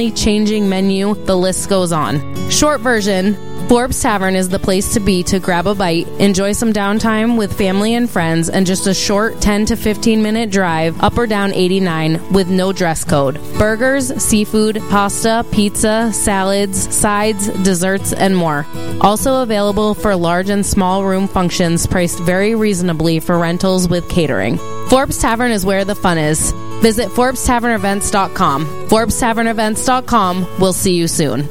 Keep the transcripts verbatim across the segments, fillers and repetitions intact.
constantly changing menu, the list goes on. Short version, Forbes Tavern is the place to be to grab a bite, enjoy some downtime with family and friends, and just a short ten to fifteen minute drive up or down eighty-nine with no dress code. Burgers, seafood, pasta, pizza, salads, sides, desserts, and more. Also available for large and small room functions, priced very reasonably for rentals with catering. Forbes Tavern is where the fun is. Visit Forbes Tavern Events dot com. Forbes Tavern Events dot com. We'll see you soon.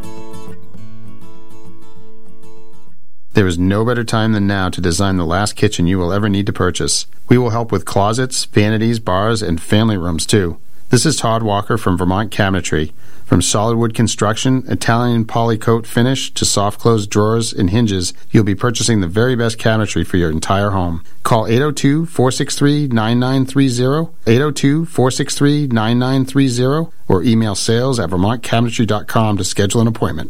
There is no better time than now to design the last kitchen you will ever need to purchase. We will help with closets, vanities, bars, and family rooms too. This is Todd Walker from Vermont Cabinetry. From solid wood construction, Italian polycoat finish, to soft close drawers and hinges, you'll be purchasing the very best cabinetry for your entire home. Call eight oh two, four six three, nine nine three oh, eight oh two, four six three, nine nine three oh, or email sales at vermont cabinetry dot com to schedule an appointment.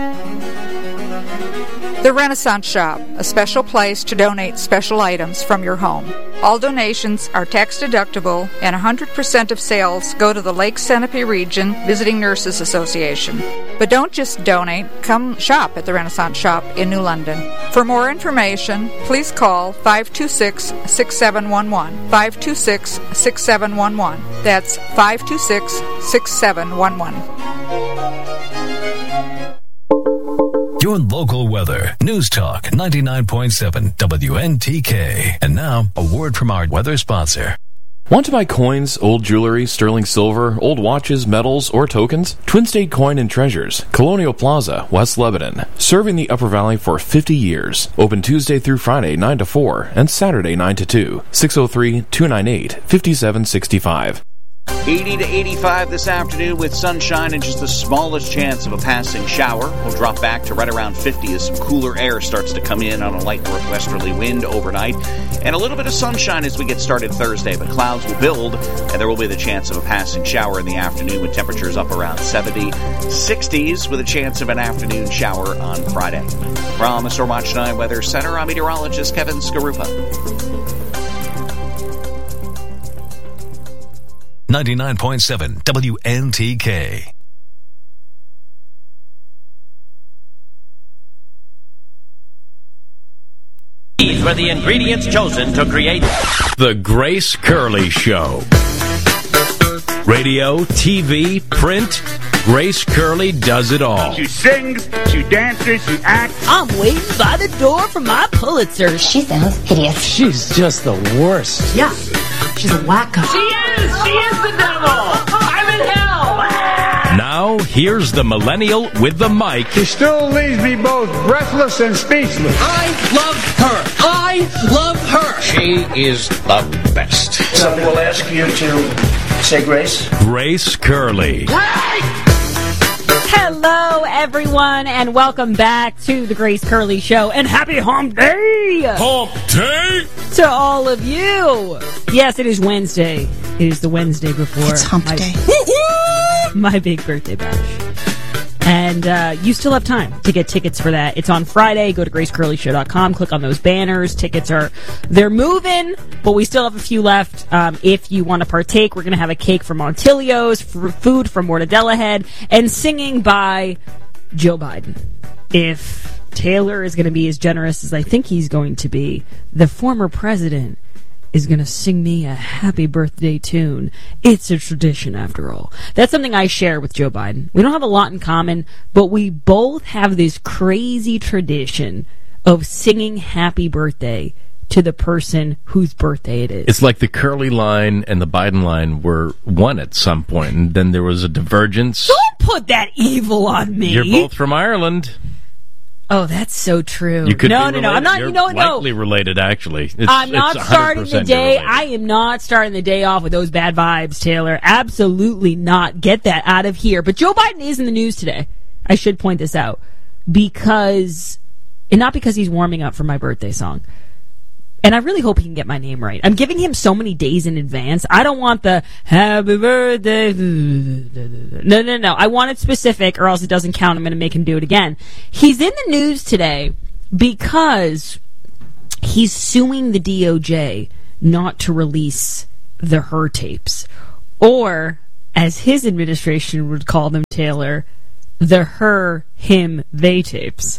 The Renaissance Shop, a special place to donate special items from your home. All donations are tax deductible, and one hundred percent of sales go to the Lake Centipede Region Visiting Nurses Association. But don't just donate, come shop at the Renaissance Shop in New London. For more information, please call five two six, six seven one one, five two six, six seven one one. That's five two six, six seven one one. Your local weather. News Talk ninety-nine point seven W N T K. And now, a word from our weather sponsor. Want to buy coins, old jewelry, sterling silver, old watches, medals, or tokens? Twin State Coin and Treasures, Colonial Plaza, West Lebanon. Serving the Upper Valley for fifty years. Open Tuesday through Friday, nine to four, and Saturday, nine to two. six oh three, two nine eight, five seven six five. eighty to eighty-five this afternoon with sunshine and just the smallest chance of a passing shower. We'll drop back to right around fifty as some cooler air starts to come in on a light northwesterly wind overnight. And a little bit of sunshine as we get started Thursday, but clouds will build and there will be the chance of a passing shower in the afternoon with temperatures up around seventy, sixties with a chance of an afternoon shower on Friday. From the Storm Watch nine Weather Center, I'm meteorologist Kevin Skarupa. ninety-nine point seven W N T K. These were the ingredients chosen to create The Grace Curley Show. Radio, T V, print, Grace Curley does it all. She sings, she dances, she acts. I'm waiting by the door for my Pulitzer. She sounds hideous. She's just the worst. Yeah, she's a wacko. She is! She is the devil! I'm in hell! Now, here's the millennial with the mic. She still leaves me both breathless and speechless. I love her. I love her. She is the best. Somebody will ask you to say grace. Grace Curley. Hello, everyone, and welcome back to the Grace Curley Show, and happy Hump Day! Hump Day! To all of you! Yes, it is Wednesday. It is the Wednesday before it's Hump my, Day. my big birthday bash. And uh, you still have time to get tickets for that. It's on Friday. Go to grace curley show dot com. Click on those banners. Tickets are, they're moving, but we still have a few left. Um, if you want to partake, we're going to have a cake from Montilio's, f- food from Mortadella Head, and singing by Joe Biden. If Taylor is going to be as generous as I think he's going to be, the former president is going to sing me a happy birthday tune. It's a tradition, after all. That's something I share with Joe Biden. We don't have a lot in common, but we both have this crazy tradition of singing happy birthday to the person whose birthday it is. It's like the Curley line and the Biden line were one at some point, and then there was a divergence. Don't put that evil on me. You're both from Ireland. Oh, that's so true. You could no, be no, no. I'm not. You're you know, no. likely related, actually. It's, I'm not it's starting the day. related. I am not starting the day off with those bad vibes, Taylor. Absolutely not. Get that out of here. But Joe Biden is in the news today. I should point this out because, and not because he's warming up for my birthday song. And I really hope he can get my name right. I'm giving him so many days in advance. I don't want the happy birthday. No, no, no. I want it specific or else it doesn't count. I'm going to make him do it again. He's in the news today because he's suing the D O J not to release the Her tapes. Or, as his administration would call them, Taylor, the her, him, they tapes.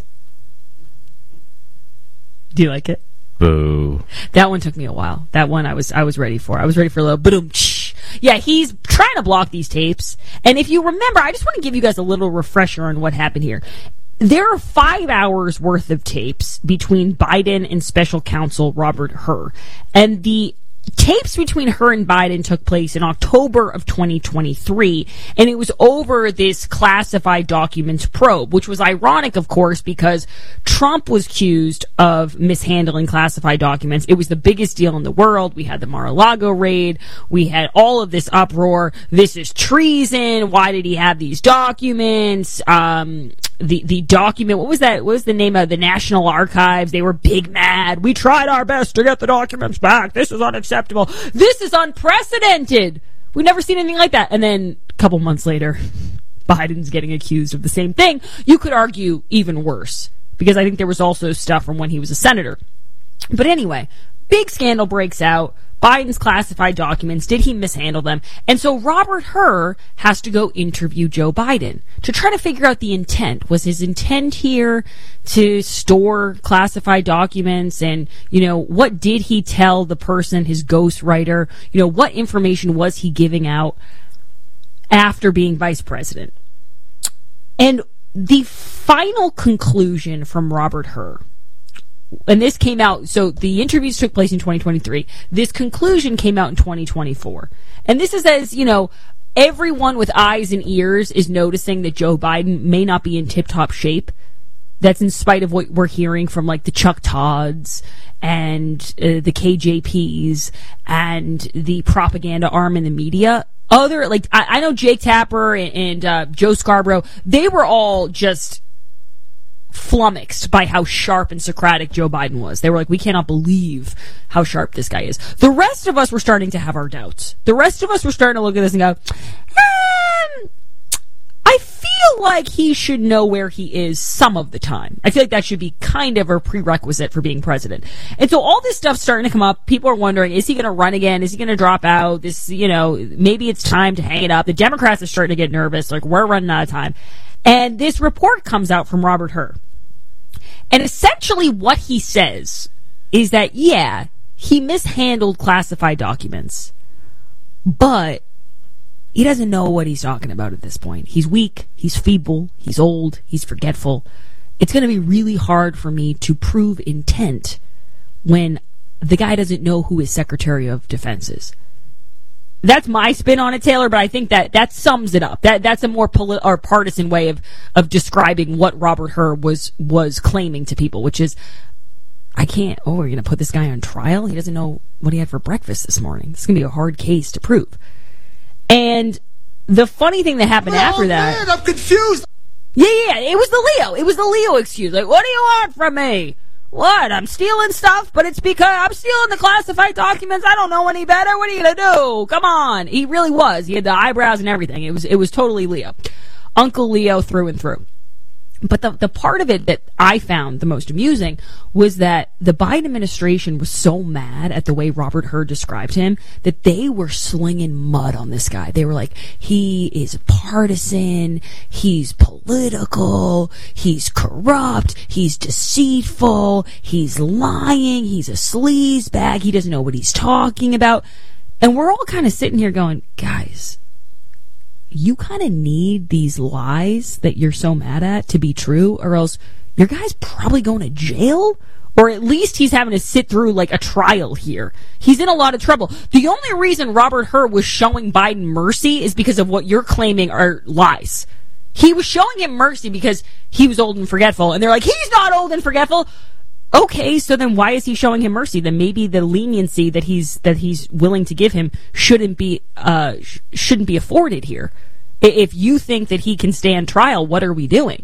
Do you like it? Boo. That one took me a while. That one I was I was ready for. I was ready for a little boom. Yeah, he's trying to block these tapes. And if you remember, I just want to give you guys a little refresher on what happened here. There are five hours worth of tapes between Biden and special counsel Robert Hur. And the tapes between her and Biden took place in October of twenty twenty-three, and it was over this classified documents probe, which was ironic, of course, because Trump was accused of mishandling classified documents. It was the biggest deal in the world. We had the Mar-a-Lago raid. We had all of this uproar. This is treason. Why did he have these documents? Um... The the document, what was that? What was the name of the National Archives? They were big mad. We tried our best to get the documents back. This is unacceptable. This is unprecedented. We've never seen anything like that. And then a couple months later, Biden's getting accused of the same thing. You could argue even worse, because I think there was also stuff from when he was a senator. But anyway, big scandal breaks out. Biden's classified documents, did he mishandle them? And so Robert Hur has to go interview Joe Biden to try to figure out the intent. Was his intent here to store classified documents? And, you know, what did he tell the person, his ghostwriter? You know, what information was he giving out after being vice president? And the final conclusion from Robert Hur, and this came out, so the interviews took place in twenty twenty-three. This conclusion came out in twenty twenty-four. And this is as, you know, everyone with eyes and ears is noticing that Joe Biden may not be in tip-top shape. That's in spite of what we're hearing from, like, the Chuck Todds and uh, the K J Ps and the propaganda arm in the media. Other, like, I, I know Jake Tapper and, and uh, Joe Scarborough, they were all just flummoxed by how sharp and Socratic Joe Biden was. They were like, we cannot believe how sharp this guy is. The rest of us were starting to have our doubts. The rest of us were starting to look at this and go, um, I feel like he should know where he is some of the time. I feel like that should be kind of a prerequisite for being president. And so all this stuff's starting to come up. People are wondering, is he going to run again? Is he going to drop out? This, you know, maybe it's time to hang it up. The Democrats are starting to get nervous. Like, we're running out of time. And this report comes out from Robert Hur. And essentially what he says is that, yeah, he mishandled classified documents, but he doesn't know what he's talking about at this point. He's weak, he's feeble, he's old, he's forgetful. It's going to be really hard for me to prove intent when the guy doesn't know who his Secretary of Defense is. That's my spin on it, Taylor, but I think that that sums it up. That that's a more poli- or partisan way of, of describing what Robert Hur was was claiming to people, which is, I can't, oh, we're going to put this guy on trial? He doesn't know what he had for breakfast this morning. This is going to be a hard case to prove. And the funny thing that happened oh, after that... Man, I'm confused! Yeah, yeah, it was the Leo. It was the Leo excuse. Like, what do you want from me? What? I'm stealing stuff, but it's because I'm stealing the classified documents. I don't know any better. What are you gonna do? Come on. He really was. He had the eyebrows and everything. It was it was totally Leo. Uncle Leo through and through. But the the part of it that I found the most amusing was that the Biden administration was so mad at the way Robert Hur described him that they were slinging mud on this guy. They were like, he is partisan, he's political, he's corrupt, he's deceitful, he's lying, he's a sleazebag, he doesn't know what he's talking about. And we're all kind of sitting here going, guys, you kind of need these lies that you're so mad at to be true, or else your guy's probably going to jail, or at least he's having to sit through like a trial here. He's in a lot of trouble. The only reason Robert Hur was showing Biden mercy is because of what you're claiming are lies. He was showing him mercy because he was old and forgetful, and they're like, he's not old and forgetful. Okay, so then why is he showing him mercy? Then maybe the leniency that he's that he's willing to give him shouldn't be uh sh- shouldn't be afforded here. If you think that he can stand trial, what are we doing?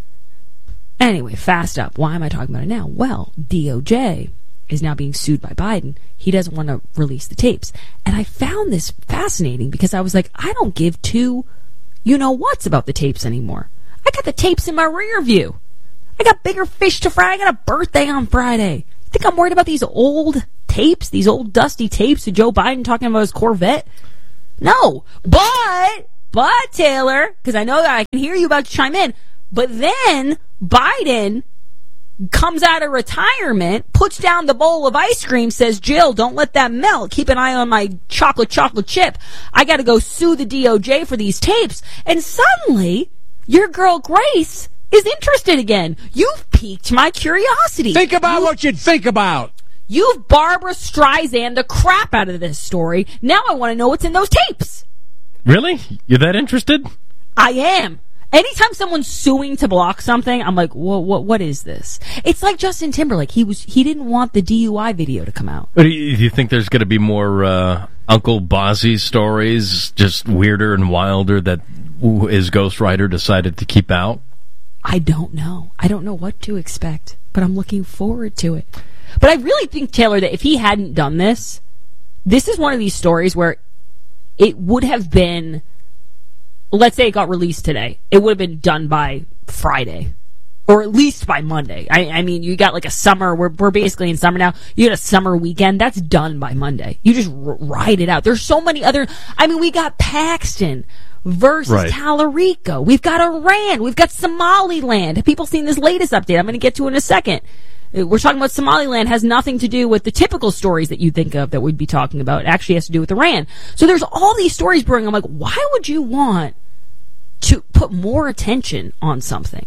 Anyway, fast up. Why am I talking about it now? Well, D O J is now being sued by Biden. He doesn't want to release the tapes. And I found this fascinating because I was like, I don't give two you-know-whats about the tapes anymore. I got the tapes in my rear view. I got bigger fish to fry. I got a birthday on Friday. Think I'm worried about these old tapes, these old dusty tapes of Joe Biden talking about his Corvette? No. But, but, Taylor, because I know that I can hear you about to chime in, but then Biden comes out of retirement, puts down the bowl of ice cream, says, Jill, don't let that melt. Keep an eye on my chocolate chocolate chip. I got to go sue the D O J for these tapes. And suddenly, your girl Grace is interested again. You've piqued my curiosity. Think about you, what you'd think about. You've Barbara Streisand the crap out of this story. Now I want to know what's in those tapes. Really? You're that interested? I am. Anytime someone's suing to block something, I'm like, what, what, what is this? It's like Justin Timberlake. He was, he didn't want the D U I video to come out. Do you, do you think there's going to be more uh, Uncle Bozzy stories, just weirder and wilder, that his ghostwriter decided to keep out? I don't know. I don't know what to expect, but I'm looking forward to it. But I really think, Taylor, that if he hadn't done this, this is one of these stories where it would have been, let's say it got released today, it would have been done by Friday, or at least by Monday. I, I mean, you got like a summer, we're, we're basically in summer now, you got a summer weekend, that's done by Monday. You just r- ride it out. There's so many other, I mean, we got Paxton versus right. Tallarico. We've got Iran. We've got Somaliland. Have people seen this latest update? I'm going to get to in a second. We're talking about Somaliland. Has nothing to do with the typical stories that you think of that we'd be talking about. It actually has to do with Iran. So there's all these stories brewing. I'm like, why would you want to put more attention on something?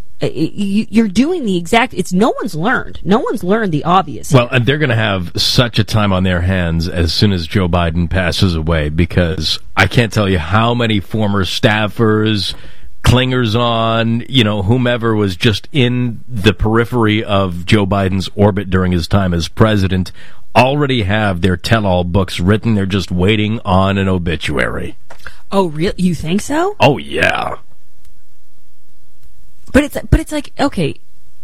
You're doing the exact, it's no one's learned. No one's learned the obvious. Well, and they're going to have such a time on their hands as soon as Joe Biden passes away, because I can't tell you how many former staffers, clingers on, you know, whomever was just in the periphery of Joe Biden's orbit during his time as president already have their tell-all books written. They're just waiting on an obituary. Oh, really? You think so? Oh, yeah. But it's but it's like, okay,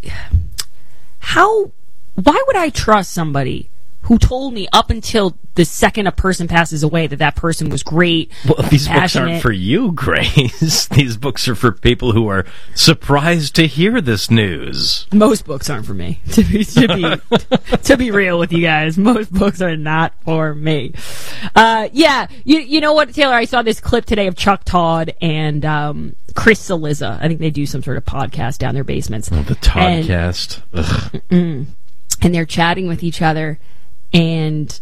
how, why would I trust somebody who told me up until the second a person passes away that that person was great? Well, these books passionate. aren't for you, Grace. These books are for people who are surprised to hear this news. Most books aren't for me, to be to be, to be real with you guys. Most books are not for me. Uh, yeah, you you know what, Taylor? I saw this clip today of Chuck Todd and um, Chris Cillizza. I think they do some sort of podcast down their basements. Oh, the Toddcast. And, and they're chatting with each other. And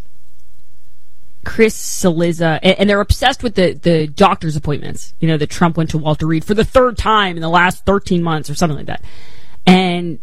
Chris Cillizza, and, and they're obsessed with the, the doctor's appointments. You know, that Trump went to Walter Reed for the third time in the last thirteen months or something like that. And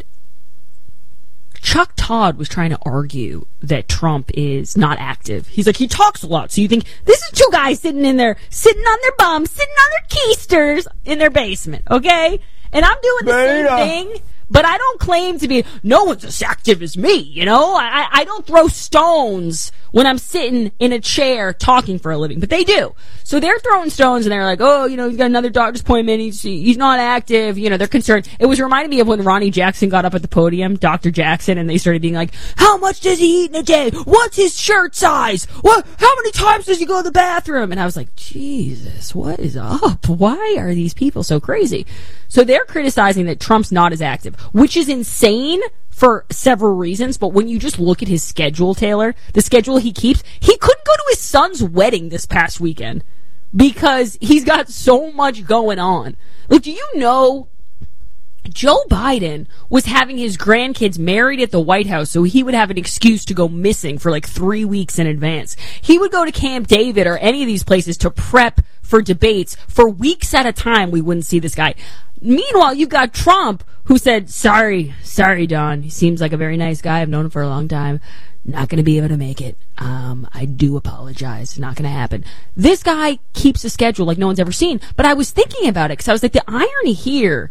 Chuck Todd was trying to argue that Trump is not active. He's like, he talks a lot. So you think, this is two guys sitting in there, sitting on their bums, sitting on their keisters in their basement, okay? And I'm doing the Beta. same thing. But I don't claim to be, no one's as active as me, you know? I, I don't throw stones when I'm sitting in a chair talking for a living, but they do. So they're throwing stones and they're like, oh, you know, he's got another doctor's appointment, he's, he's not active, you know, they're concerned. It was reminding me of when Ronnie Jackson got up at the podium, Doctor Jackson, and they started being like, how much does he eat in a day? What's his shirt size? What? How many times does he go to the bathroom? And I was like, Jesus, what is up? Why are these people so crazy? So they're criticizing that Trump's not as active, which is insane for several reasons, but when you just look at his schedule, Taylor, the schedule he keeps, he couldn't go to his son's wedding this past weekend because he's got so much going on. Like, do you know Joe Biden was having his grandkids married at the White House so he would have an excuse to go missing for like three weeks in advance. He would go to Camp David or any of these places to prep for debates for weeks at a time. We wouldn't see this guy. Meanwhile, you've got Trump, who said, sorry, sorry, Don. He seems like a very nice guy. I've known him for a long time. Not going to be able to make it. Um, I do apologize. Not going to happen. This guy keeps a schedule like no one's ever seen. But I was thinking about it because I was like, the irony here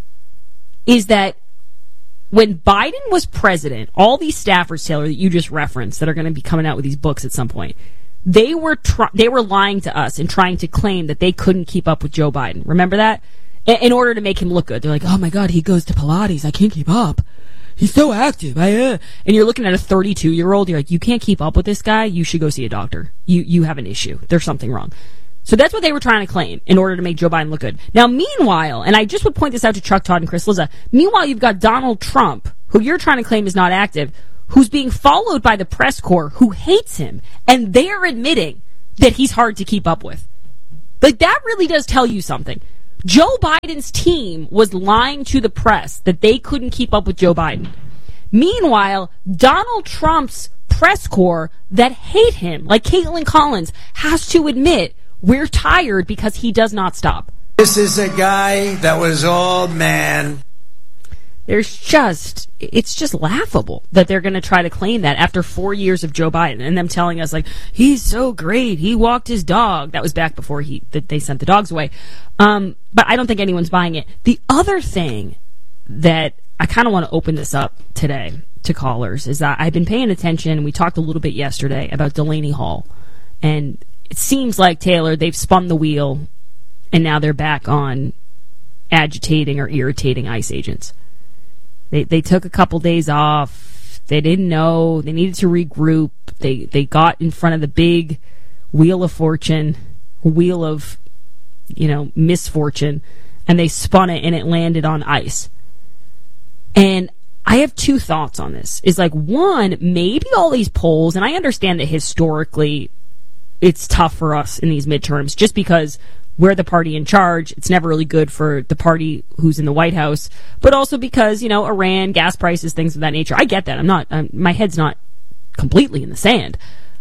is that when Biden was president, all these staffers, Taylor, that you just referenced, that are going to be coming out with these books at some point, they were tr- they were lying to us and trying to claim that they couldn't keep up with Joe Biden. Remember that? In order to make him look good. They're like, oh my God, he goes to Pilates. I can't keep up. He's so active. I, uh. And you're looking at a thirty-two-year-old. You're like, you can't keep up with this guy. You should go see a doctor. You you have an issue. There's something wrong. So that's what they were trying to claim in order to make Joe Biden look good. Now, meanwhile, and I just would point this out to Chuck Todd and Chris Cillizza, meanwhile, you've got Donald Trump, who you're trying to claim is not active, who's being followed by the press corps who hates him. And they're admitting that he's hard to keep up with. Like, that really does tell you something. Joe Biden's team was lying to the press that they couldn't keep up with Joe Biden. Meanwhile, Donald Trump's press corps that hate him, like Caitlin Collins, has to admit we're tired because he does not stop. This is a guy that was old man. There's just, it's just laughable that they're going to try to claim that after four years of Joe Biden and them telling us, like, he's so great, he walked his dog. That was back before he that they sent the dogs away. Um, but I don't think anyone's buying it. The other thing that I kind of want to open this up today to callers is that I've been paying attention, and we talked a little bit yesterday about Delaney Hall. And it seems like, Taylor, they've spun the wheel, and now they're back on agitating or irritating ICE agents. They they took a couple days off. They didn't know. They needed to regroup. They they got in front of the big wheel of fortune, wheel of, you know, misfortune, and they spun it, and it landed on ICE. And I have two thoughts on this. Is like, one, maybe all these polls, and I understand that historically it's tough for us in these midterms just because we're the party in charge. It's never really good for the party who's in the White House, but also because, you know, Iran, gas prices, things of that nature. I get that. I'm not, I'm, my head's not completely in the sand.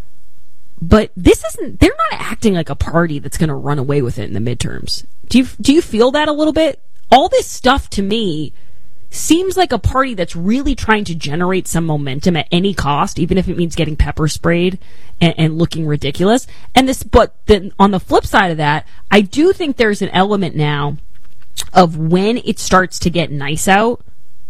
But this isn't, they're not acting like a party that's going to run away with it in the midterms. Do you, do you feel that a little bit? All this stuff to me seems like a party that's really trying to generate some momentum at any cost, even if it means getting pepper sprayed and, and looking ridiculous. And this, but then on the flip side of that, I do think there's an element now of when it starts to get nice out,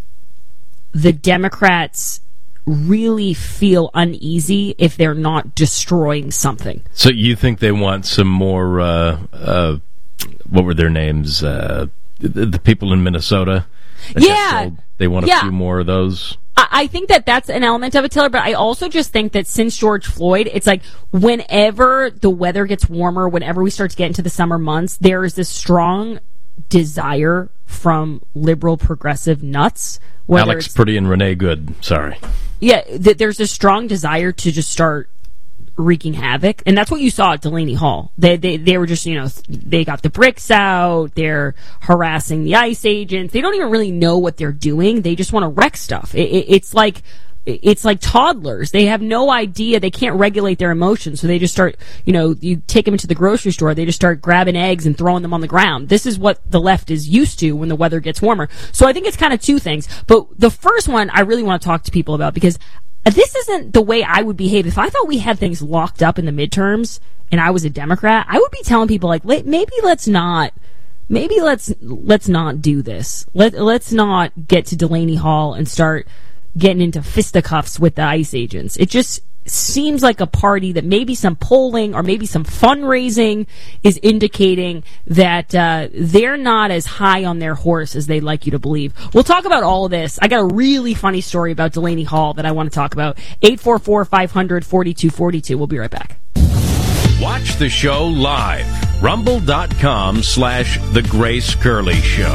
the Democrats really feel uneasy if they're not destroying something. So you think they want some more, uh, uh, what were their names? Uh, the, the people in Minnesota? I yeah. They want a yeah. few more of those. I think that that's an element of it, Taylor, but I also just think that since George Floyd, it's like whenever the weather gets warmer, whenever we start to get into the summer months, there is this strong desire from liberal progressive nuts. Alex Purdy and Renee Good, sorry. Yeah, th- there's a strong desire to just start wreaking havoc, and that's what you saw at Delaney Hall. They, they they were just, you know, they got the bricks out, they're harassing the ICE agents. They don't even really know what they're doing. They just want to wreck stuff. It, it, it's like it's like toddlers. They have no idea. They can't regulate their emotions, so they just start, you know, you take them into the grocery store, they just start grabbing eggs and throwing them on the ground. This is what the left is used to when the weather gets warmer. So I think it's kind of two things. But the first one I really want to talk to people about, because this isn't the way I would behave. If I thought we had things locked up in the midterms and I was a Democrat, I would be telling people, like, maybe let's not, maybe let's let's not do this. Let let's not get to Delaney Hall and start getting into fisticuffs with the ICE agents. It just seems like a party that maybe some polling or maybe some fundraising is indicating that uh, they're not as high on their horse as they'd like you to believe. We'll talk about all of this. I got a really funny story about Delaney Hall that I want to talk about. eight four four, five hundred, forty-two forty-two. We'll be right back. Watch the show live. Rumble.com slash The Grace Curley Show.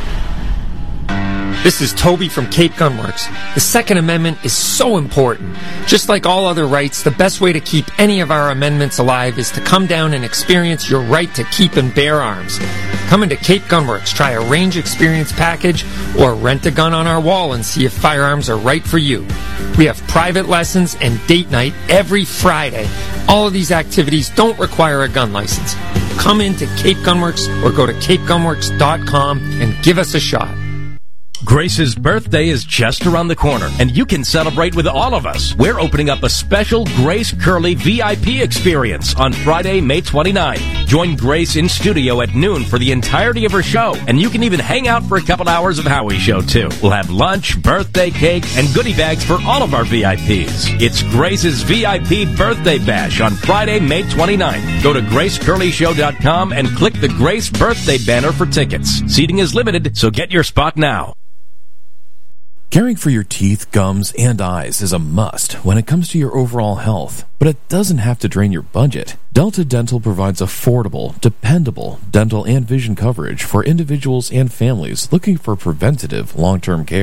This is Toby from Cape Gunworks. The Second Amendment is so important. Just like all other rights, the best way to keep any of our amendments alive is to come down and experience your right to keep and bear arms. Come into Cape Gunworks, try a range experience package, or rent a gun on our wall and see if firearms are right for you. We have private lessons and date night every Friday. All of these activities don't require a gun license. Come into Cape Gunworks or go to cape gunworks dot com and give us a shot. Grace's birthday is just around the corner, and you can celebrate with all of us. We're opening up a special Grace Curley V I P experience on Friday, May twenty-ninth. Join Grace in studio at noon for the entirety of her show, and you can even hang out for a couple hours of Howie's show, too. We'll have lunch, birthday cake, and goodie bags for all of our V I Ps. It's Grace's V I P Birthday Bash on Friday, May twenty-ninth. Go to grace curley show dot com and click the Grace Birthday banner for tickets. Seating is limited, so get your spot now. Caring for your teeth, gums, and eyes is a must when it comes to your overall health, but it doesn't have to drain your budget. Delta Dental provides affordable, dependable dental and vision coverage for individuals and families looking for preventative long-term care.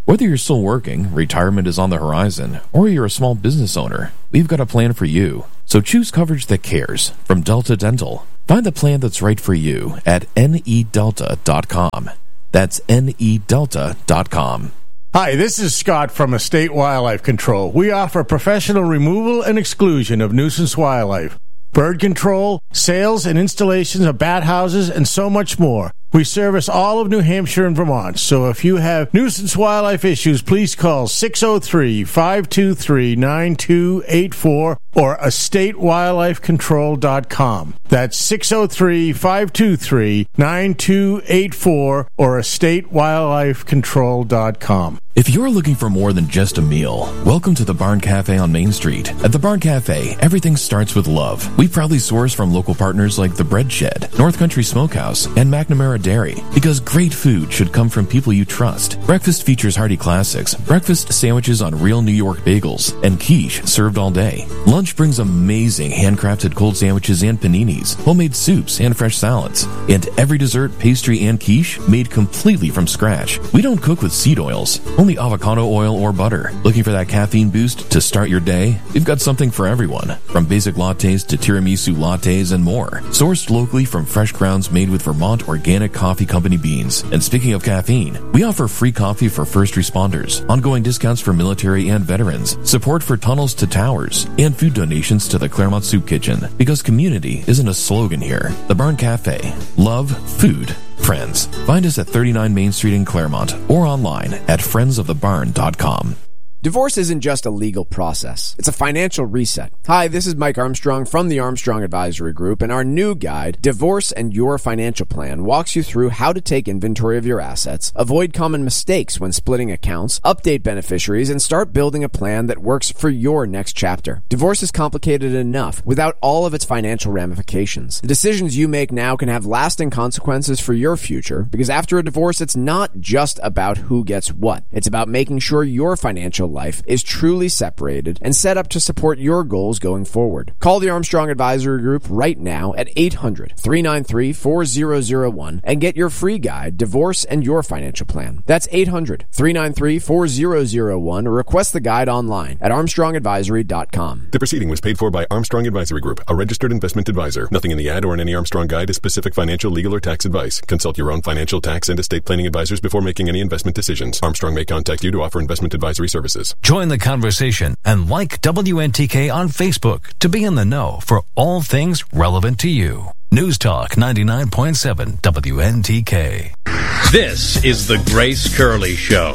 Whether you're still working, retirement is on the horizon, or you're a small business owner, we've got a plan for you. So choose coverage that cares from Delta Dental. Find the plan that's right for you at N E delta dot com. That's N E delta dot com. Hi, this is Scott from Estate Wildlife Control. We offer professional removal and exclusion of nuisance wildlife, bird control, sales and installations of bat houses, and so much more. We service all of New Hampshire and Vermont, so if you have nuisance wildlife issues, please call six oh three, five two three, nine two eight four or estate wildlife control dot com. That's six oh three, five two three, nine two eight four or estate wildlife control dot com. If you're looking for more than just a meal, welcome to the Barn Cafe on Main Street. At the Barn Cafe, everything starts with love. We proudly source from local partners like The Bread Shed, North Country Smokehouse, and McNamara Dairy, because great food should come from people you trust. Breakfast features hearty classics, breakfast sandwiches on real New York bagels, and quiche served all day. Lunch brings amazing handcrafted cold sandwiches and paninis, homemade soups and fresh salads, and every dessert, pastry, and quiche made completely from scratch. We don't cook with seed oils, only avocado oil or butter. Looking for that caffeine boost to start your day? We've got something for everyone, from basic lattes to tiramisu lattes and more. Sourced locally from fresh grounds made with Vermont Organic Coffee Company beans. And speaking of caffeine, we offer free coffee for first responders, ongoing discounts for military and veterans, support for tunnels to towers, and food donations to the Claremont Soup Kitchen. Because community isn't a slogan here. The Barn Cafe. Love, food, friends. Find us at thirty-nine Main Street in Claremont or online at friends of the barn dot com. Divorce isn't just a legal process. It's a financial reset. Hi, this is Mike Armstrong from the Armstrong Advisory Group, and our new guide, Divorce and Your Financial Plan, walks you through how to take inventory of your assets, avoid common mistakes when splitting accounts, update beneficiaries, and start building a plan that works for your next chapter. Divorce is complicated enough without all of its financial ramifications. The decisions you make now can have lasting consequences for your future, because after a divorce, it's not just about who gets what. It's about making sure your financial life is truly separated and set up to support your goals going forward. Call the Armstrong Advisory Group right now at eight hundred, three nine three, four zero zero one and get your free guide, Divorce and Your Financial Plan. That's eight hundred, three nine three, four zero zero one or request the guide online at armstrong advisory dot com. The proceeding was paid for by Armstrong Advisory Group, a registered investment advisor. Nothing in the ad or in any Armstrong guide is specific financial, legal, or tax advice. Consult your own financial, tax, and estate planning advisors before making any investment decisions. Armstrong may contact you to offer investment advisory services. Join the conversation and like W N T K on Facebook to be in the know for all things relevant to you. News Talk ninety-nine point seven W N T K. This is the Grace Curley Show.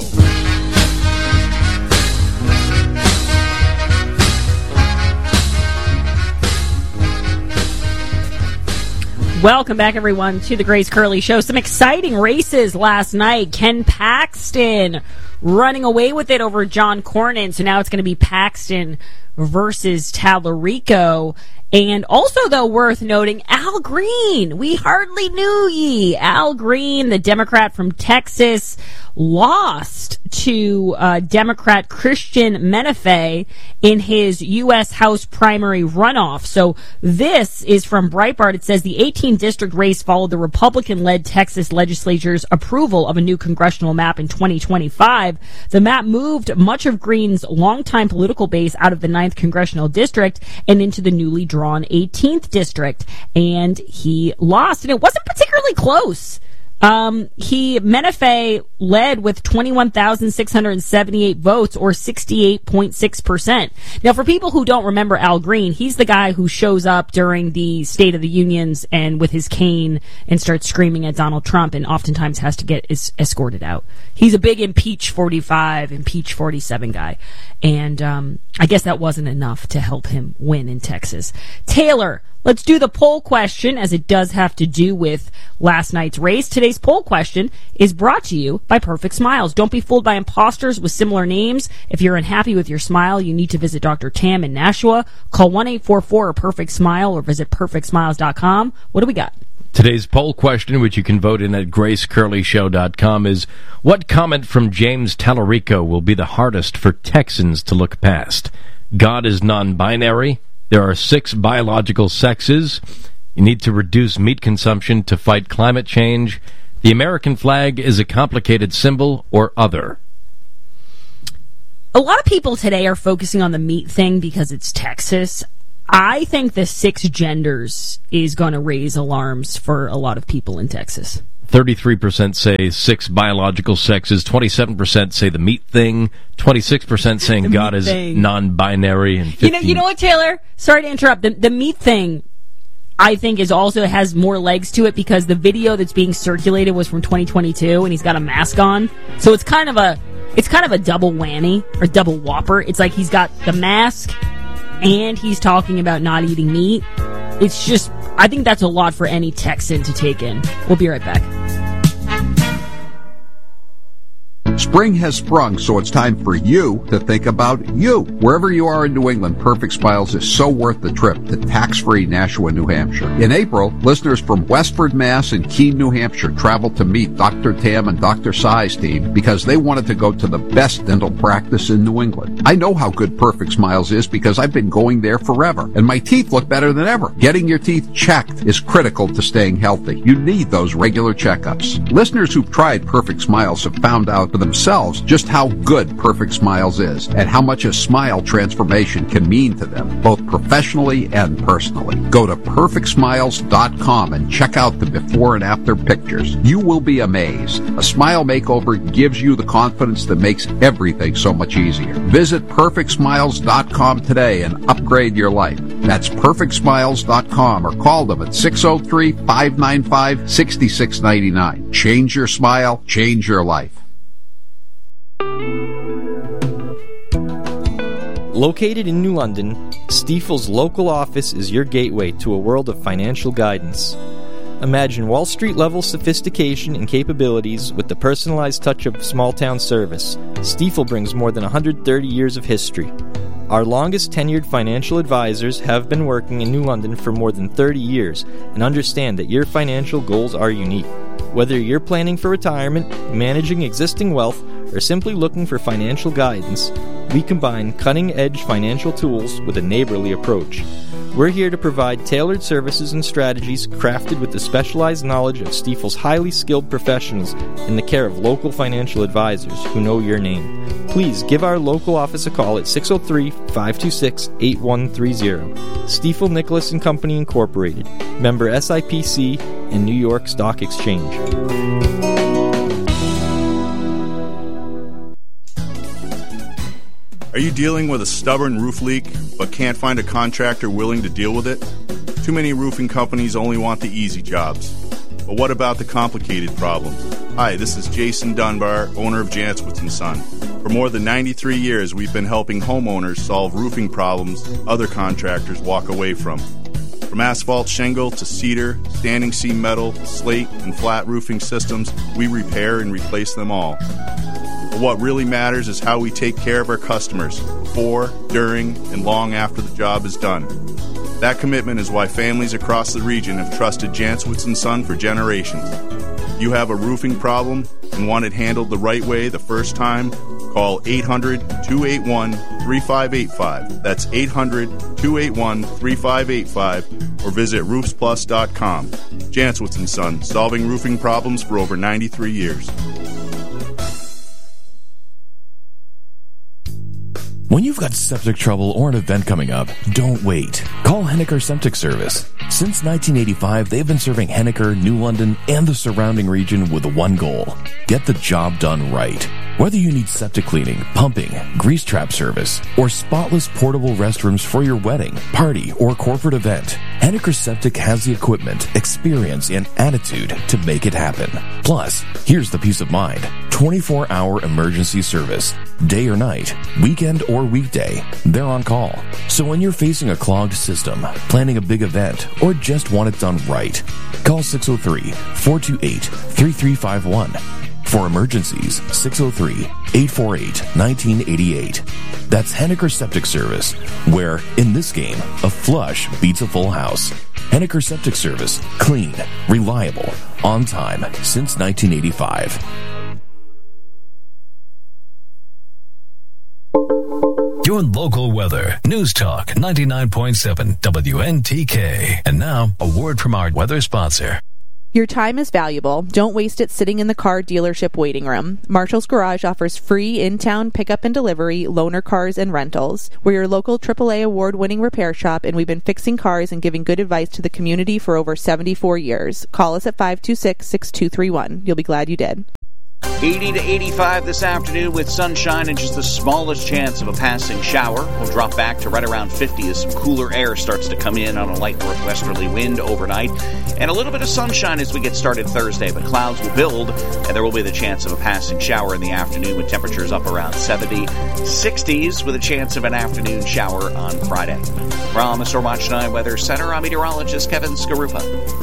Welcome back, everyone, to the Grace Curley Show. Some exciting races last night. Ken Paxton running away with it over John Cornyn. So now it's going to be Paxton versus Tallarico. And also, though, worth noting, Al Green. We hardly knew ye. Al Green, the Democrat from Texas, lost to uh, Democrat Christian Menefee in his U S House primary runoff. So this is from Breitbart. It says the eighteenth district race followed the Republican-led Texas legislature's approval of a new congressional map in twenty twenty-five. The map moved much of Green's longtime political base out of the ninth congressional district and into the newly drawn eighteenth district. And he lost, and it wasn't particularly close. Um, he, Menefee led with twenty-one thousand six hundred seventy-eight votes, or sixty-eight point six percent. Now, for people who don't remember Al Green, he's the guy who shows up during the State of the Unions and with his cane and starts screaming at Donald Trump and oftentimes has to get es- escorted out. He's a big impeach forty-five, impeach forty-seven guy. And, um, I guess that wasn't enough to help him win in Texas. Taylor, let's do the poll question, as it does have to do with last night's race. Today's poll question is brought to you by Perfect Smiles. Don't be fooled by imposters with similar names. If you're unhappy with your smile, you need to visit Doctor Tam in Nashua. Call one eight four four Perfect Smile or visit perfect smiles dot com. What do we got? Today's poll question, which you can vote in at grace curley show dot com, is what comment from James Tallarico will be the hardest for Texans to look past? God is non-binary. There are six biological sexes. You need to reduce meat consumption to fight climate change. The American flag is a complicated symbol, or other. a lot of people today are focusing on the meat thing because it's Texas. I think the six genders is going to raise alarms for a lot of people in Texas. thirty-three percent say six biological sexes, twenty-seven percent say the meat thing, twenty-six percent saying God is thing. non-binary, and fifteen You know, you know what, Taylor? Sorry to interrupt. The, the meat thing, I think, is also has more legs to it because the video that's being circulated was from twenty twenty-two, and he's got a mask on. So it's kind of a it's kind of a double whammy or double whopper. It's like he's got the mask and he's talking about not eating meat. It's just, I think that's a lot for any Texan to take in. We'll be right back. Spring has sprung, so it's time for you to think about you. Wherever you are in New England, Perfect Smiles is so worth the trip to tax-free Nashua, New Hampshire. In April, listeners from Westford, Mass. and Keene, New Hampshire traveled to meet Doctor Tam and Doctor Sai's team because they wanted to go to the best dental practice in New England. I know how good Perfect Smiles is because I've been going there forever, and my teeth look better than ever. Getting your teeth checked is critical to staying healthy. You need those regular checkups. Listeners who've tried Perfect Smiles have found out for themselves just how good Perfect Smiles is and how much a smile transformation can mean to them, both professionally and personally. Go to perfect smiles dot com and check out the before and after pictures. You will be amazed. A smile makeover gives you the confidence that makes everything so much easier. Visit perfect smiles dot com today and upgrade your life. That's perfect smiles dot com or call them at six oh three, five nine five, six six nine nine. Change your smile, change your life. Located in New London, Stifel's local office is your gateway to a world of financial guidance. Imagine Wall Street-level sophistication and capabilities with the personalized touch of small-town service. Stifel brings more than one hundred thirty years of history. Our longest tenured financial advisors have been working in New London for more than thirty years and understand that your financial goals are unique. Whether you're planning for retirement, managing existing wealth, or simply looking for financial guidance, we combine cutting-edge financial tools with a neighborly approach. We're here to provide tailored services and strategies crafted with the specialized knowledge of Stifel's highly skilled professionals in the care of local financial advisors who know your name. Please give our local office a call at six oh three, five two six, eight one three zero. Stifel Nicholas and Company Incorporated, member S I P C and New York Stock Exchange. Are you dealing with a stubborn roof leak but can't find a contractor willing to deal with it? Too many roofing companies only want the easy jobs. But what about the complicated problems? Hi, this is Jason Dunbar, owner of Janowitz and Son. For more than ninety-three years, we've been helping homeowners solve roofing problems other contractors walk away from. From asphalt shingle to cedar, standing seam metal, slate, and flat roofing systems, we repair and replace them all. But what really matters is how we take care of our customers before, during, and long after the job is done. That commitment is why families across the region have trusted Janowitz and Son for generations. If you have a roofing problem and want it handled the right way the first time, call eight hundred, two eight one, three five eight five. That's eight hundred, two eight one, three five eight five or visit roofs plus dot com. Janowitz and Son, solving roofing problems for over ninety-three years. When you've got septic trouble or an event coming up, don't wait. Call Henniker Septic Service. Since nineteen eighty-five, they've been serving Henniker, New London, and the surrounding region with one goal: get the job done right. Whether you need septic cleaning, pumping, grease trap service, or spotless portable restrooms for your wedding, party, or corporate event, Henniker Septic has the equipment, experience, and attitude to make it happen. Plus, here's the peace of mind: twenty-four hour emergency service. Day or night, weekend or weekday, they're on call. So when you're facing a clogged system, planning a big event, or just want it done right, call six oh three, four two eight, three three five one. For emergencies, six oh three, eight four eight, one nine eight eight. That's Henniker Septic Service, where, in this game, a flush beats a full house. Henniker Septic Service, clean, reliable, on time, since nineteen eighty-five. Your local weather. News Talk ninety-nine point seven W N T K. And now, a word from our weather sponsor. Your time is valuable. Don't waste it sitting in the car dealership waiting room. Marshall's Garage offers free in-town pickup and delivery, loaner cars, and rentals. We're your local triple A award-winning repair shop, and we've been fixing cars and giving good advice to the community for over seventy-four years. Call us at five two six, six two three one. You'll be glad you did. eighty to eighty-five this afternoon with sunshine and just the smallest chance of a passing shower. We'll drop back to right around fifty as some cooler air starts to come in on a light northwesterly wind overnight. And a little bit of sunshine as we get started Thursday, but clouds will build and there will be the chance of a passing shower in the afternoon with temperatures up around seventy, sixties with a chance of an afternoon shower on Friday. From the Stormwatch nine Weather Center, I'm meteorologist Kevin Skarupa.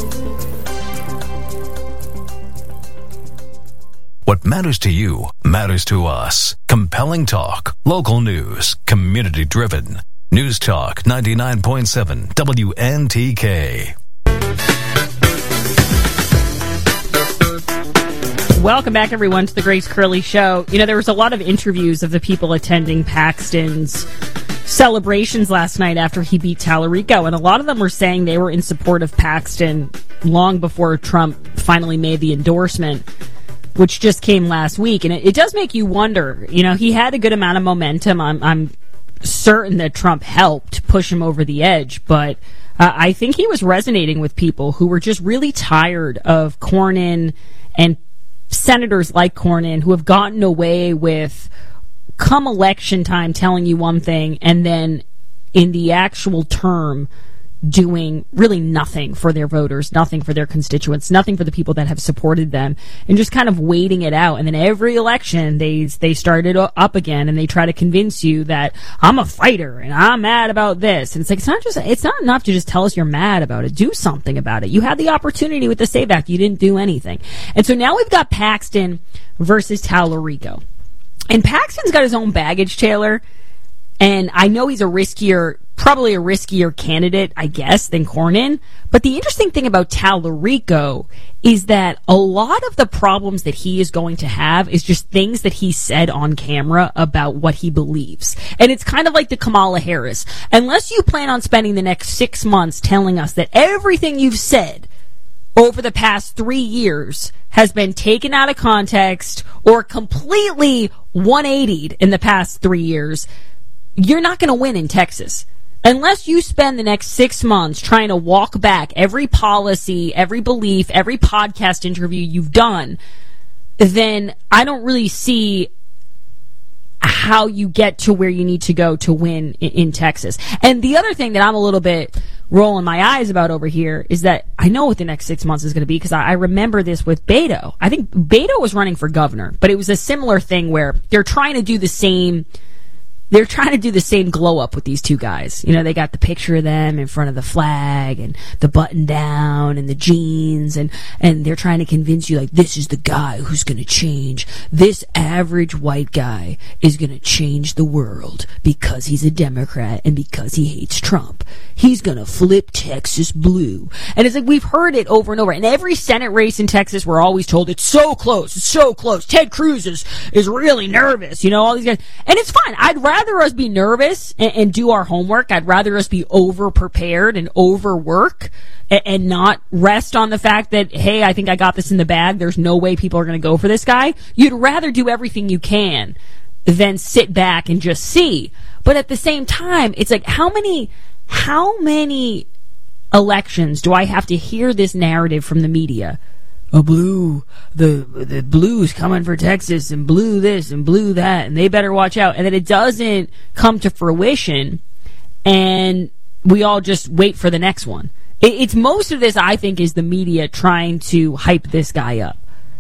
What matters to you matters to us. Compelling talk, local news, community driven. News Talk ninety-nine point seven W N T K. Welcome back, everyone, to the Grace Curley Show. You know, there was a lot of interviews of the people attending Paxton's celebrations last night after he beat Tallarico, and a lot of them were saying they were in support of Paxton long before Trump finally made the endorsement, which just came last week. And it, it does make you wonder. You know, he had a good amount of momentum. I'm, I'm certain that Trump helped push him over the edge, but uh, I think he was resonating with people who were just really tired of Cornyn and senators like Cornyn who have gotten away with, come election time, telling you one thing, and then in the actual term doing really nothing for their voters, nothing for their constituents, nothing for the people that have supported them, and just kind of waiting it out. And then every election, they they start it up again, and they try to convince you that I'm a fighter and I'm mad about this. And it's like, it's not just, it's not enough to just tell us you're mad about it. Do something about it. You had the opportunity with the SAVE Act. You didn't do anything. And so now we've got Paxton versus Tallarico. And Paxton's got his own baggage, Taylor. And I know he's a riskier, probably a riskier candidate, I guess, than Cornyn. But the interesting thing about Tallarico is that a lot of the problems that he is going to have is just things that he said on camera about what he believes. And it's kind of like the Kamala Harris. Unless you plan on spending the next six months telling us that everything you've said over the past three years has been taken out of context or completely one eightied in the past three years, you're not going to win in Texas. Unless you spend the next six months trying to walk back every policy, every belief, every podcast interview you've done, then I don't really see how you get to where you need to go to win in, in Texas. And the other thing that I'm a little bit rolling my eyes about over here is that I know what the next six months is going to be because I, I remember this with Beto. I think Beto was running for governor, but it was a similar thing where they're trying to do the same They're trying to do the same glow up with these two guys. You know, they got the picture of them in front of the flag and the button down and the jeans, and, and they're trying to convince you, like, this is the guy who's going to change. This average white guy is going to change the world because he's a Democrat and because he hates Trump. He's going to flip Texas blue. And it's like, we've heard it over and over. In every Senate race in Texas, we're always told it's so close, it's so close. Ted Cruz is, is really nervous, you know, all these guys. And it's fine. I'd rather rather us be nervous and, and do our homework. I'd rather us be over-prepared and overwork and, and not rest on the fact that, hey, I think I got this in the bag. There's no way people are going to go for this guy. You'd rather do everything you can than sit back and just see. But at the same time, it's like, how many, how many elections do I have to hear this narrative from the media? Oh, blue, the the blue's coming for Texas, and blue this and blue that, and they better watch out. And then it doesn't come to fruition, and we all just wait for the next one. It, it's most of this, I think, is the media trying to hype this guy up.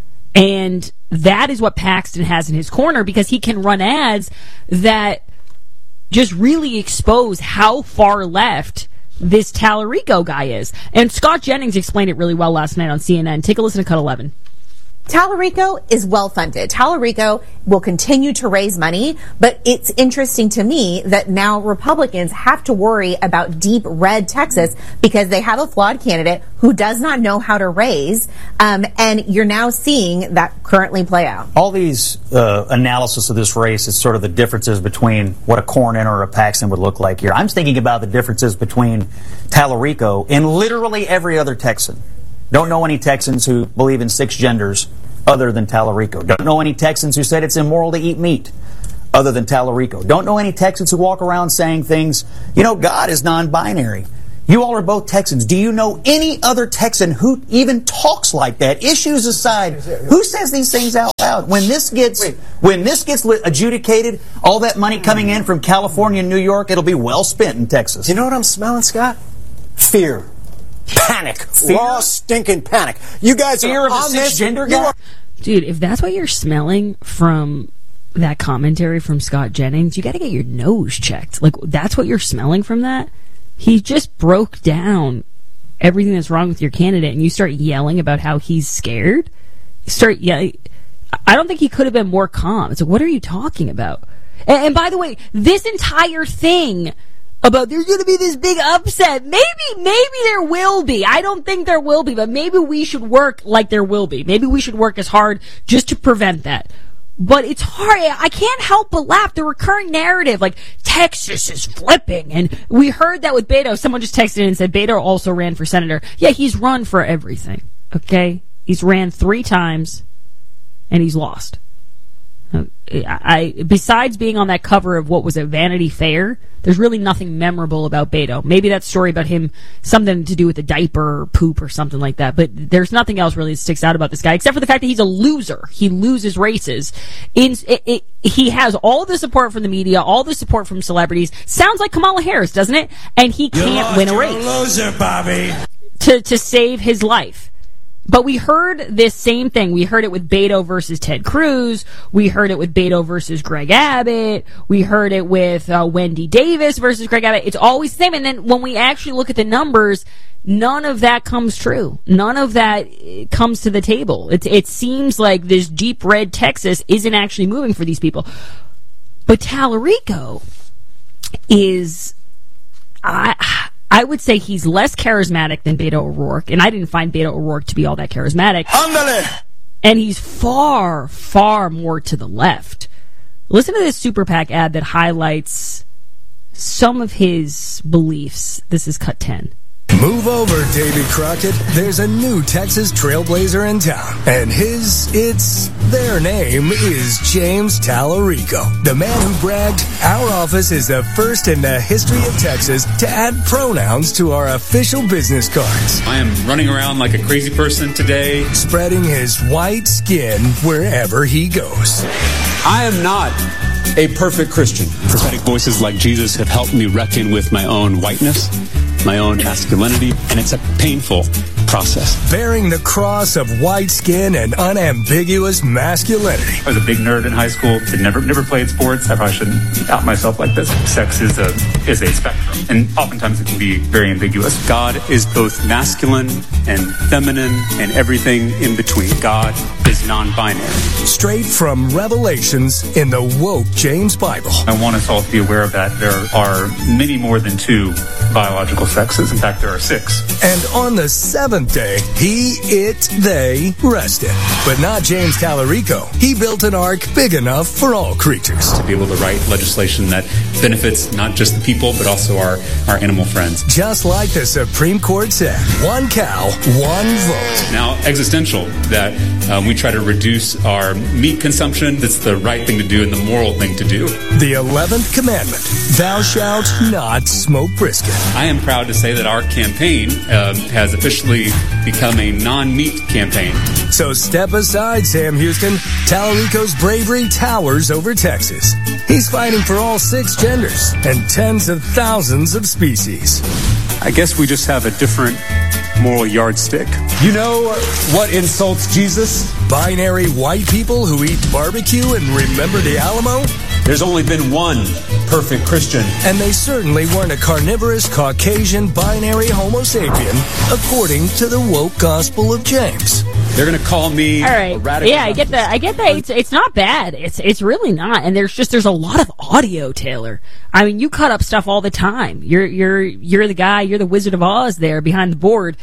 And that is what Paxton has in his corner, because he can run ads that just really expose how far left this Tallarico guy is. And Scott Jennings explained it really well last night on C N N. Take a listen to Cut eleven. Tallarico is well funded. Tallarico will continue to raise money, but it's interesting to me that now Republicans have to worry about deep red Texas because they have a flawed candidate who does not know how to raise, um, and you're now seeing that currently play out. All these uh, analysis of this race is sort of the differences between what a Cornyn or a Paxton would look like here. I'm thinking about the differences between Tallarico and literally every other Texan. Don't know any Texans who believe in six genders other than Tallarico. Don't know any Texans who said it's immoral to eat meat other than Tallarico. Don't know any Texans who walk around saying things, you know, God is non-binary. You all are both Texans. Do you know any other Texan who even talks like that? Issues aside, who says these things out loud? When this gets Wait. when this gets adjudicated, all that money coming in from California and New York, it'll be well spent in Texas. You know what I'm smelling, Scott? Fear. Panic. Fear? Raw stinking panic. You guys Fear are of a on this. Cisgender guy? Dude, if that's what you're smelling from that commentary from Scott Jennings, you got to get your nose checked. Like, that's what you're smelling from that? He just broke down everything that's wrong with your candidate, and you start yelling about how he's scared. You start yelling. I don't think he could have been more calm. It's like, what are you talking about? And, and by the way, this entire thing about there's going to be this big upset, maybe, maybe there will be. I don't think there will be, but maybe we should work like there will be. Maybe we should work as hard just to prevent that. But it's hard. I can't help but laugh. The recurring narrative, like, Texas is flipping. And we heard that with Beto. Someone just texted in and said Beto also ran for senator. Yeah, he's run for everything. Okay? He's ran three times, and he's lost. I, besides being on that cover of what was a Vanity Fair, there's really nothing memorable about Beto. Maybe that story about him, something to do with a diaper or poop or something like that. But there's nothing else really that sticks out about this guy, except for the fact that he's a loser. He loses races. In, it, it, he has all the support from the media, all the support from celebrities. Sounds like Kamala Harris, doesn't it? And he can't win a race. You're a loser, Bobby. To, to save his life. But we heard this same thing. We heard it with Beto versus Ted Cruz. We heard it with Beto versus Greg Abbott. We heard it with uh, Wendy Davis versus Greg Abbott. It's always the same. And then when we actually look at the numbers, none of that comes true. None of that comes to the table. It, it seems like this deep red Texas isn't actually moving for these people. But Tallarico is... I... I would say he's less charismatic than Beto O'Rourke, and I didn't find Beto O'Rourke to be all that charismatic. Andale. And he's far, far more to the left. Listen to this Super PAC ad that highlights some of his beliefs. This is cut ten. Move over, Davy Crockett. There's a new Texas trailblazer in town, and his, it's, their name is James Tallarico, the man who bragged, our office is the first in the history of Texas to add pronouns to our official business cards. I am running around like a crazy person today, spreading his white skin wherever he goes. I am not a perfect Christian. Prophetic voices like Jesus have helped me reckon with my own whiteness, my own masculinity, and it's a painful process. Bearing the cross of white skin and unambiguous masculinity. I was a big nerd in high school. I never never played sports. I probably shouldn't out myself like this. Sex is a is a spectrum, and oftentimes it can be very ambiguous. God is both masculine and feminine and everything in between. God is non-binary. Straight from Revelations in the woke James Bible. I want us all to be aware of that. There are many more than two biological sexes. In fact, there are six. And on the seventh day, he, it, they rested. But not James Tallarico. He built an ark big enough for all creatures. To be able to write legislation that benefits not just the people, but also our, our animal friends. Just like the Supreme Court said, one cow, one vote. Now, existential, that um, we try to reduce our meat consumption. That's the right thing to do and the moral thing to do. The eleventh commandment, thou shalt not smoke brisket. I am proud to say that our campaign uh, has officially become a non-meat campaign. So step aside, Sam Houston. Tallarico's bravery towers over Texas. He's fighting for all six genders and tens of thousands of species. I guess we just have a different moral yardstick. You know what insults Jesus? Binary white people who eat barbecue and remember the Alamo? There's only been one perfect Christian. And they certainly weren't a carnivorous, Caucasian, binary Homo sapien, according to the woke Gospel of James. They're going to call me All right. a radical. Yeah, I get that. I get that. It's it's not bad. It's it's really not. And there's just there's a lot of audio, Taylor. I mean, you cut up stuff all the time. You're you're you're the guy. You're the Wizard of Oz there behind the board.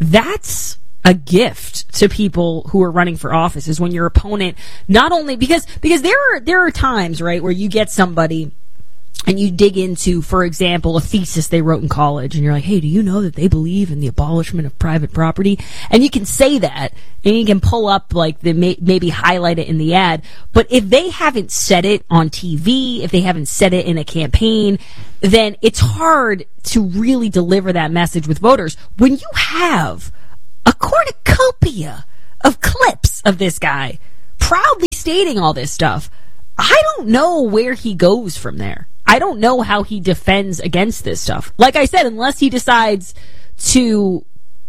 That's a gift to people who are running for office, is when your opponent not only because because there are there are times, right, where you get somebody and you dig into, for example, a thesis they wrote in college, and you're like, hey, do you know that they believe in the abolishment of private property? And you can say that, and you can pull up, like, the may, maybe highlight it in the ad. But if they haven't said it on T V, if they haven't said it in a campaign, then it's hard to really deliver that message with voters. When you have a cornucopia of clips of this guy proudly stating all this stuff, I don't know where he goes from there. I don't know how he defends against this stuff. Like I said, unless he decides to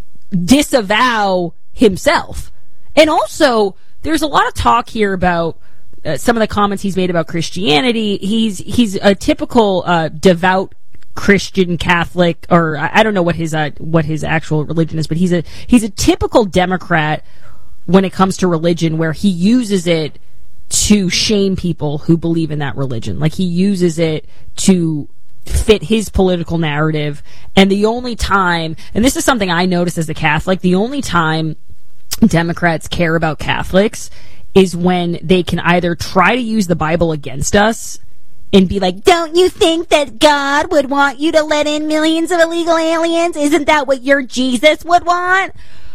disavow himself. And also, there's a lot of talk here about uh, some of the comments he's made about Christianity. He's he's a typical uh, devout Christian Catholic, or I, I don't know what his uh, what his actual religion is, but he's a he's a typical Democrat when it comes to religion, where he uses it to shame people who believe in that religion. Like, he uses it to fit his political narrative. And the only time, and this is something I noticed as a Catholic, the only time Democrats care about Catholics is when they can either try to use the Bible against us and be like, don't you think that God would want you to let in millions of illegal aliens? Isn't that what your Jesus would want?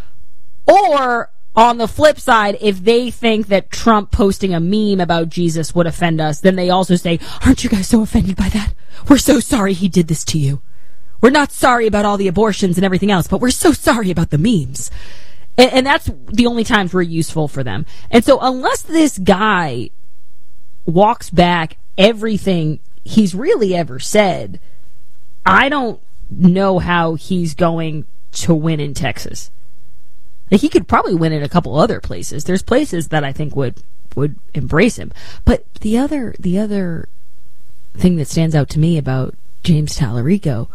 Or, on the flip side, if they think that Trump posting a meme about Jesus would offend us, then they also say, aren't you guys so offended by that? We're so sorry he did this to you. We're not sorry about all the abortions and everything else, but we're so sorry about the memes. And, and that's the only times we're useful for them. And so unless this guy walks back everything he's really ever said, I don't know how he's going to win in Texas. Like, he could probably win in a couple other places. There's places that I think would would embrace him. But the other the other thing that stands out to me about James Tallarico,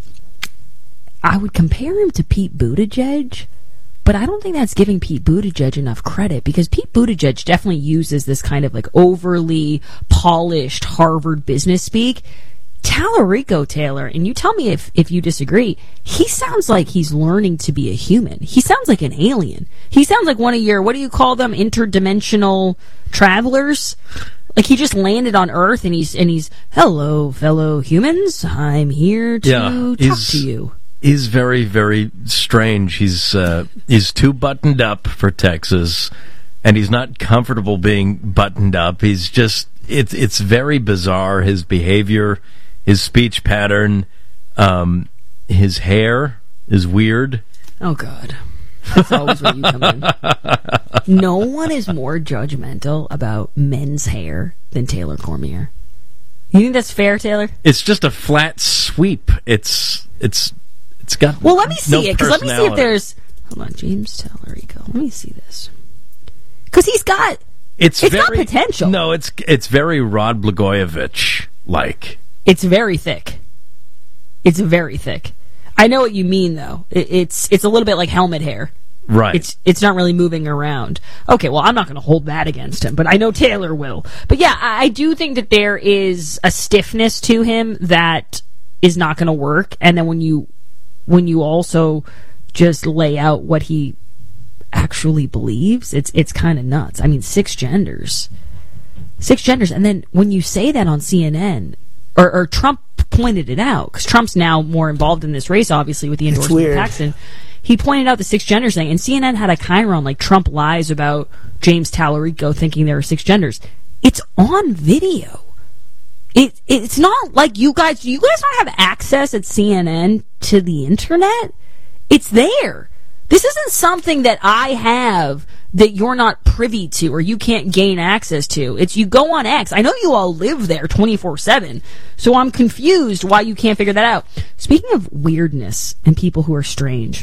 I would compare him to Pete Buttigieg, but I don't think that's giving Pete Buttigieg enough credit, because Pete Buttigieg definitely uses this kind of like overly polished Harvard business speak. Tallarico, Taylor, and you tell me if, if you disagree, he sounds like he's learning to be a human. He sounds like an alien. He sounds like one of your, what do you call them, interdimensional travelers? Like, he just landed on Earth, and he's, and he's, hello, fellow humans, I'm here to yeah, talk to you. He's very, very strange. He's, uh, he's too buttoned up for Texas, and he's not comfortable being buttoned up. He's just, it's, it's very bizarre, his behavior. His speech pattern, um, his hair is weird. Oh, God. That's always where you come in. No one is more judgmental about men's hair than Taylor Cormier. You think that's fair, Taylor? It's just a flat sweep. It's it's it's got well. Let me see no it, because let me see if there's. Hold on, James Tallarico. Let me see this, because he's got. It's, it's very, got potential. No, it's it's very Rod Blagojevich like. It's very thick. It's very thick. I know what you mean, though. It, it's it's a little bit like helmet hair. Right. It's it's not really moving around. Okay, well, I'm not going to hold that against him, but I know Taylor will. But yeah, I, I do think that there is a stiffness to him that is not going to work. And then when you when you also just lay out what he actually believes, it's it's kind of nuts. I mean, six genders. Six genders. And then when you say that on C N N, or, or Trump pointed it out, because Trump's now more involved in this race, obviously, with the endorsement of Paxton. He pointed out the six genders thing, and C N N had a chyron like Trump lies about James Tallarico thinking there are six genders. It's on video. It it's not like you guys. Do you guys not have access at C N N to the internet? It's there. This isn't something that I have that you're not privy to or you can't gain access to. It's you go on X. I know you all live there twenty-four seven, so I'm confused why you can't figure that out. Speaking of weirdness and people who are strange,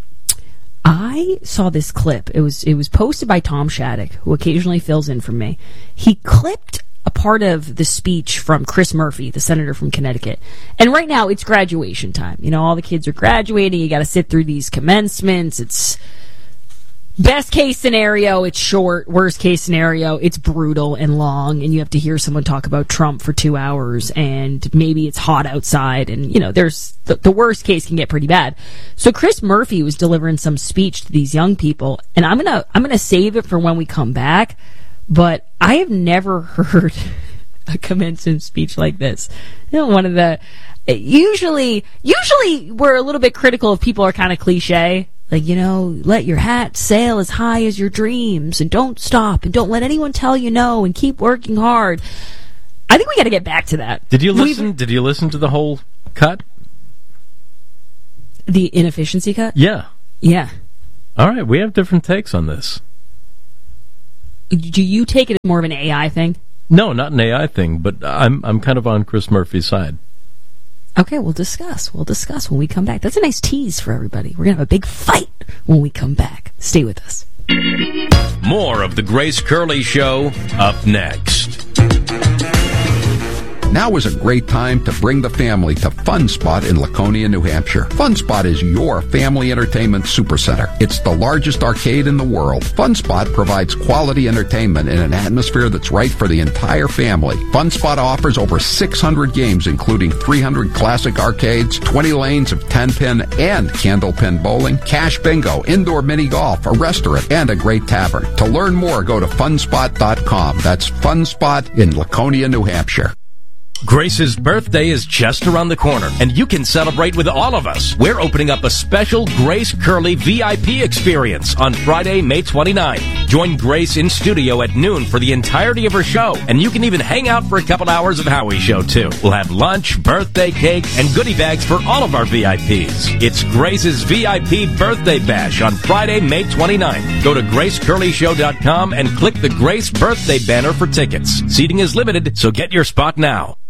I saw this clip. It was it was posted by Tom Shattuck, who occasionally fills in for me. He clipped a part of the speech from Chris Murphy, the senator from Connecticut. And right now, it's graduation time. You know, all the kids are graduating. You got to sit through these commencements. It's best case scenario, it's short. Worst case scenario, it's brutal and long. And you have to hear someone talk about Trump for two hours. And maybe it's hot outside. And, you know, there's the, the worst case can get pretty bad. So Chris Murphy was delivering some speech to these young people. And I'm going to I'm going to save it for when we come back. But I have never heard a commencement speech like this. You know, one of the usually usually we're a little bit critical if people are kind of cliche. Like, you know, let your hat sail as high as your dreams and don't stop and don't let anyone tell you no and keep working hard. I think we got to get back to that. Did you listen? We've, did you listen to the whole cut? The inefficiency cut? Yeah. Yeah. All right, we have different takes on this. Do you take it as more of an A I thing? No, not an A I thing, but I'm I'm kind of on Chris Murphy's side. Okay, we'll discuss. We'll discuss when we come back. That's a nice tease for everybody. We're going to have a big fight when we come back. Stay with us. More of the Grace Curley Show up next. Now is a great time to bring the family to Fun Spot in Laconia, New Hampshire. Fun Spot is your family entertainment supercenter. It's the largest arcade in the world. Fun Spot provides quality entertainment in an atmosphere that's right for the entire family. Fun Spot offers over six hundred games, including three hundred classic arcades, twenty lanes of ten-pin and candlepin bowling, cash bingo, indoor mini golf, a restaurant, and a great tavern. To learn more, go to fun spot dot com. That's Fun Spot in Laconia, New Hampshire. Grace's birthday is just around the corner, and you can celebrate with all of us. We're opening up a special Grace Curley V I P experience on Friday, May twenty-ninth. Join Grace in studio at noon for the entirety of her show, and you can even hang out for a couple hours of Howie's show, too. We'll have lunch, birthday cake, and goodie bags for all of our V I Ps. It's Grace's V I P Birthday Bash on Friday, May twenty-ninth. Go to grace curley show dot com and click the Grace Birthday banner for tickets. Seating is limited, so get your spot now.